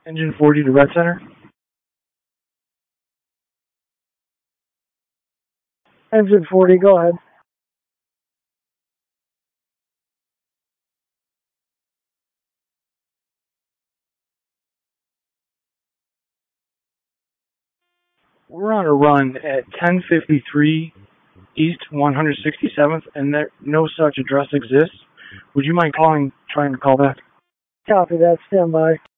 Engine 40 to Red Center. Engine 40, go ahead. We're on a run at 1053 East 167th, and no such address exists. Would you mind trying to call back? Copy that. Stand by.